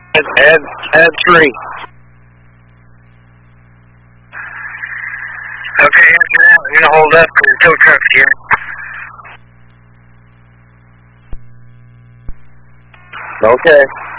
Add 3. Okay, you're gonna hold up because the tow truck's here. Okay.